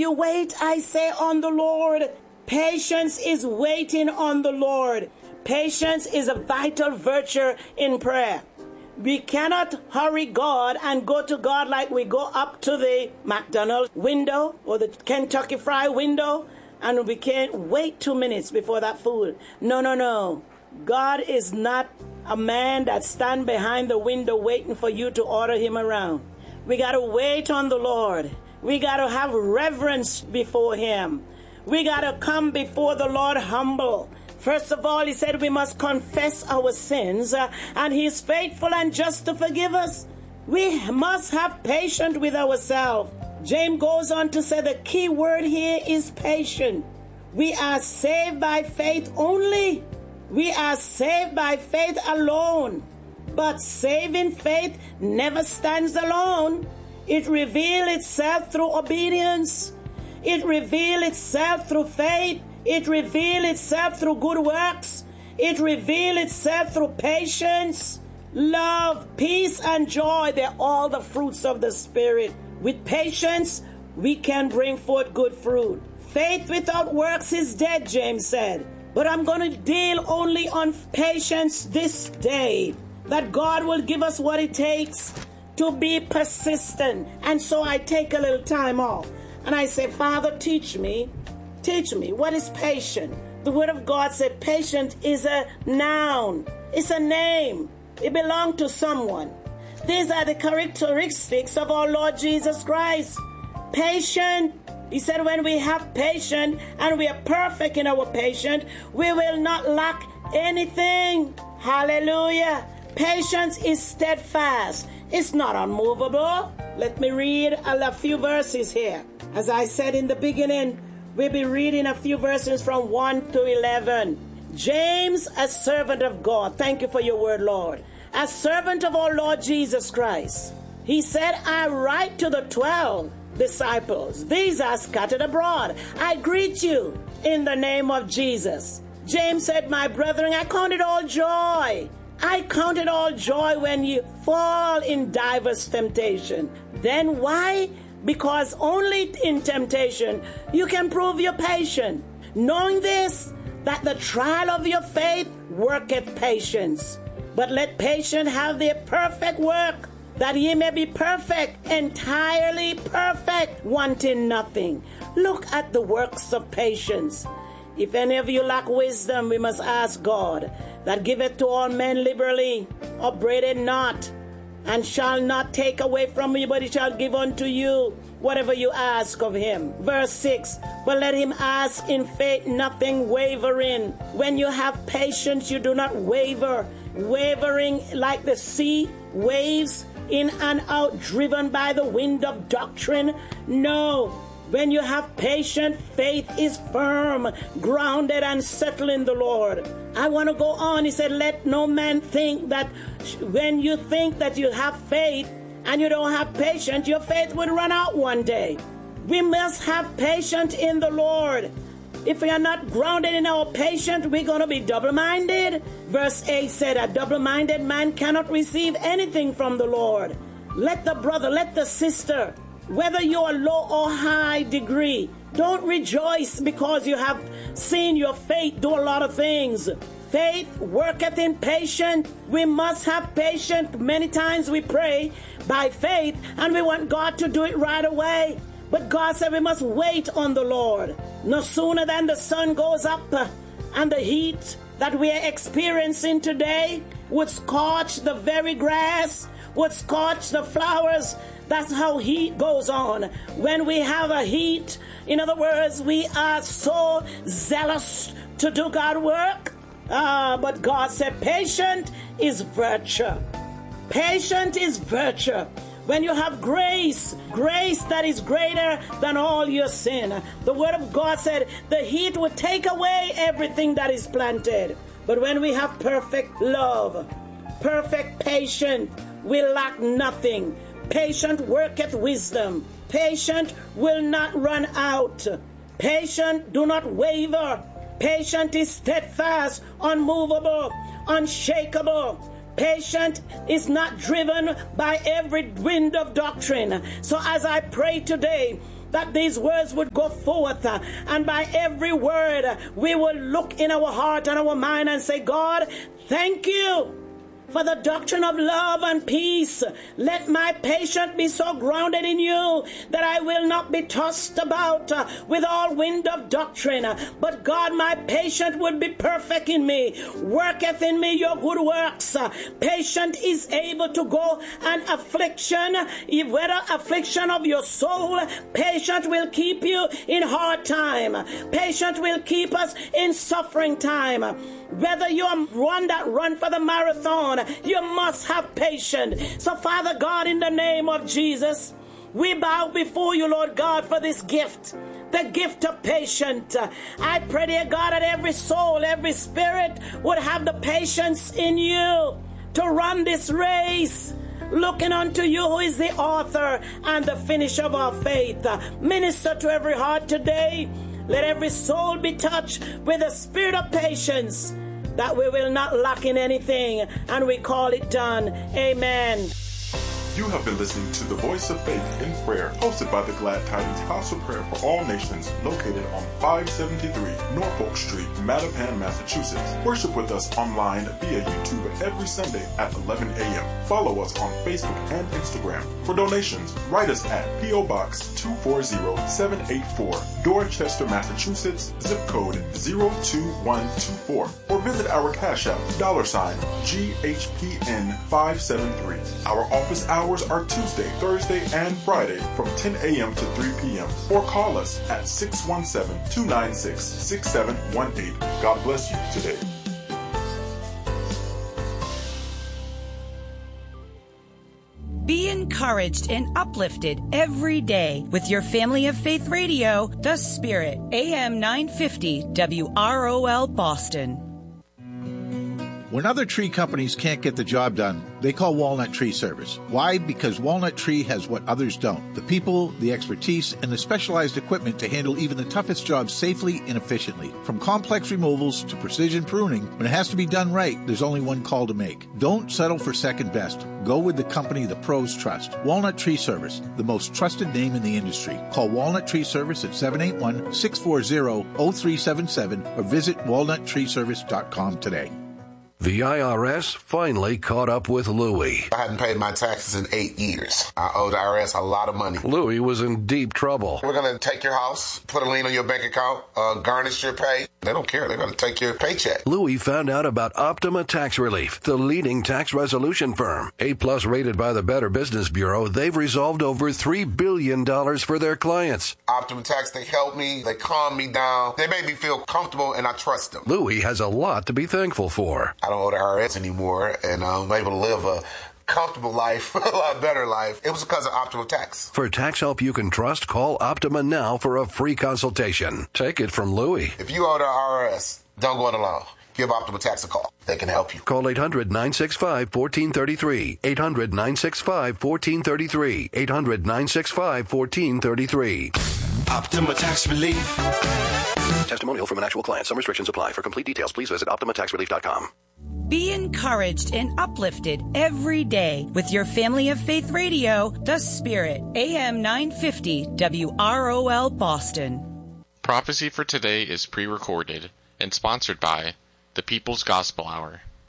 you wait, I say, on the Lord? Patience is waiting on the Lord. Patience is a vital virtue in prayer. We cannot hurry God and go to God like we go up to the McDonald's window or the Kentucky Fried window, and we can't wait 2 minutes before that food. No. God is not a man that stand behind the window waiting for you to order him around. We got to wait on the Lord. We got to have reverence before him. We got to come before the Lord humble. First of all, he said we must confess our sins, and he is faithful and just to forgive us. We must have patience with ourselves. James goes on to say the key word here is patient. We are saved by faith only. We are saved by faith alone. But saving faith never stands alone. It reveals itself through obedience. It reveals itself through faith. It reveals itself through good works. It reveals itself through patience, love, peace, and joy. They're all the fruits of the Spirit. With patience, we can bring forth good fruit. Faith without works is dead, James said. But I'm going to deal only on patience this day, that God will give us what it takes to be persistent. And so I take a little time off and I say, Father, teach me, what is patient? The Word of God said patient is a noun. It's a name. It belongs to someone. These are the characteristics of our Lord Jesus Christ. Patient. He said when we have patience and we are perfect in our patience, we will not lack anything. Hallelujah. Patience is steadfast. It's not unmovable. Let me read a few verses here. As I said in the beginning, we'll be reading a few verses from 1 to 11. James, a servant of God. Thank you for your word, Lord. A servant of our Lord Jesus Christ. He said, I write to the 12 disciples. These are scattered abroad. I greet you in the name of Jesus. James said, my brethren, I count it all joy. I count it all joy when you fall in diverse temptation. Then why? Because only in temptation you can prove your patience. Knowing this, that the trial of your faith worketh patience. But let patience have their perfect work, that ye may be perfect, entirely perfect, wanting nothing. Look at the works of patience. If any of you lack wisdom, we must ask God, that giveth to all men liberally, upbraided not, and shall not take away from you, but he shall give unto you whatever you ask of him. Verse 6, but let him ask in faith, nothing wavering. When you have patience, you do not waver. Wavering like the sea waves, in and out, driven by the wind of doctrine. No, when you have patience, faith is firm, grounded and settled in the Lord. I want to go on. He said, let no man think that when you think that you have faith and you don't have patience, your faith will run out one day. We must have patience in the Lord. If we are not grounded in our patience, we're going to be double-minded. Verse 8 said, a double-minded man cannot receive anything from the Lord. Let the brother, let the sister, whether you're low or high degree, don't rejoice because you have seen your faith do a lot of things. Faith worketh in patience. We must have patience. Many times we pray by faith and we want God to do it right away. But God said we must wait on the Lord. No sooner than the sun goes up and the heat that we are experiencing today would scorch the very grass, would scorch the flowers. That's how heat goes on. When we have a heat, in other words, we are so zealous to do God's work. But God said patience is virtue. Patience is virtue. When you have grace that is greater than all your sin. The word of God said the heat would take away everything that is planted. But when we have perfect love, perfect patience, we lack nothing. Patient worketh wisdom. Patient will not run out. Patient do not waver. Patient is steadfast, unmovable, unshakable. Patient is not driven by every wind of doctrine. So as I pray today, that these words would go forth, and by every word we will look in our heart and our mind and say, God, thank you for the doctrine of love and peace. Let my patience be so grounded in you that I will not be tossed about with all wind of doctrine. But God, my patience would be perfect in me. Worketh in me your good works. Patient is able to go and affliction, whether affliction of your soul, patient will keep you in hard time. Patient will keep us in suffering time. Whether you're one that run for the marathon, you must have patience. So, Father God, in the name of Jesus, we bow before you, Lord God, for this gift, the gift of patience. I pray, dear God, that every soul, every spirit would have the patience in you to run this race, looking unto you, who is the author and the finisher of our faith. Minister to every heart today. Let every soul be touched with a spirit of patience, that we will not lack in anything, and we call it done. Amen. You have been listening to The Voice of Faith in Prayer, hosted by the Glad Tidings House of Prayer for All Nations, located on 573 Norfolk Street, Mattapan, Massachusetts. Worship with us online via YouTube every Sunday at 11 a.m. Follow us on Facebook and Instagram. For donations, write us at P.O. Box 240784, Dorchester, Massachusetts, zip code 02124, or visit our Cash App, $GHPN 573. Our office hours are Tuesday, Thursday, and Friday from 10 a.m. to 3 p.m. Or call us at 617-296-6718. God bless you today. Be encouraged and uplifted every day with your Family of Faith Radio, The Spirit, AM 950 WROL Boston. When other tree companies can't get the job done, they call Walnut Tree Service. Why? Because Walnut Tree has what others don't. The people, the expertise, and the specialized equipment to handle even the toughest jobs safely and efficiently. From complex removals to precision pruning, when it has to be done right, there's only one call to make. Don't settle for second best. Go with the company the pros trust. Walnut Tree Service, the most trusted name in the industry. Call Walnut Tree Service at 781-640-0377 or visit walnuttreeservice.com today. The IRS finally caught up with Louie. I hadn't paid my taxes in 8 years. I owe the IRS a lot of money. Louie was in deep trouble. We're going to take your house, put a lien on your bank account, garnish your pay. They don't care. They're going to take your paycheck. Louie found out about Optima Tax Relief, the leading tax resolution firm. A+ rated by the Better Business Bureau, they've resolved over $3 billion for their clients. Optima Tax, they help me. They calm me down. They make me feel comfortable, and I trust them. Louie has a lot to be thankful for. I don't owe the IRS anymore, and I'm able to live a comfortable life, a lot better life. It was because of Optima Tax. For tax help you can trust, call Optima now for a free consultation. Take it from Louie. If you owe the IRS, don't go it alone. Give Optima Tax a call. They can help you. Call 800-965-1433. 800-965-1433. 800-965-1433. Optima Tax Relief. Testimonial from an actual client. Some restrictions apply. For complete details, please visit OptimaTaxRelief.com. Be encouraged and uplifted every day with your Family of Faith Radio, The Spirit, AM 950 WROL Boston. Prophecy for today is pre-recorded and sponsored by the People's Gospel Hour.